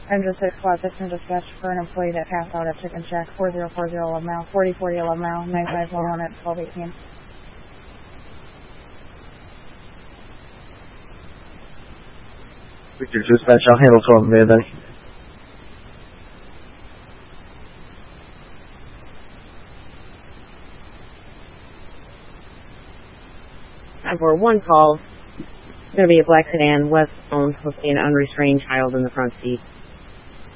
Engine 6 Squad 6 and dispatch for an employee that passed out at Chicken Shack, 4040 11 mile, 4040 11 mile, 951 at 1218. Victor dispatch, I'll handle 12 man then. For one call, it's going to be a black sedan, west owned, with an unrestrained child in the front seat.